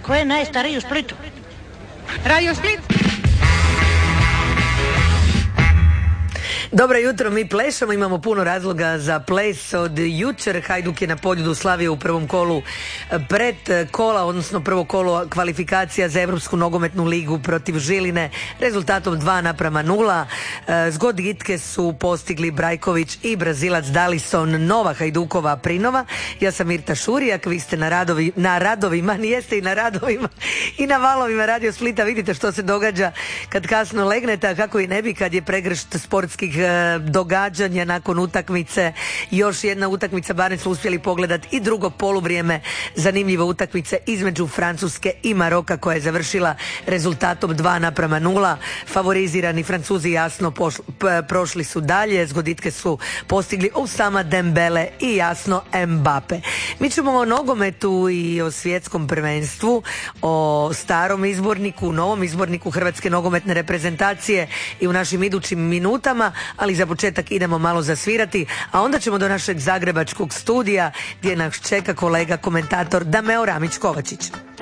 Ko je najstariji u Splitu? Radio Split. Dobro jutro, mi plešamo, imamo puno razloga za ples od jučer. Hajduk je na pobjedu slavio u prvom kolu pred kola, odnosno prvo kolo kvalifikacija za Europsku nogometnu ligu protiv Žiline rezultatom 2:0. Zgoditke su postigli Brajković i Brazilac Dalison, nova Hajdukova prinova. Ja sam Mirta Šurijak, vi ste na radovima, nijeste i na radovima i na valovima Radio Splita. Vidite što se događa kad kasno legnete, a kako i ne bi kad je pregršt sportskih događanja nakon utakmice. Još jedna utakmica, barem smo uspjeli pogledati i drugo poluvrijeme, zanimljiva utakmica između Francuske i Maroka koja je završila rezultatom 2:0. Favorizirani Francuzi jasno prošli su dalje, zgoditke su postigli Osama Dembele i jasno Mbappe. Mi ćemo o nogometu i o svjetskom prvenstvu, o starom izborniku, novom izborniku Hrvatske nogometne reprezentacije i u našim idućim minutama, ali za početak idemo malo zasvirati, a onda ćemo do našeg zagrebačkog studija gdje nas čeka kolega komentator Dameo Ramić-Kovačić.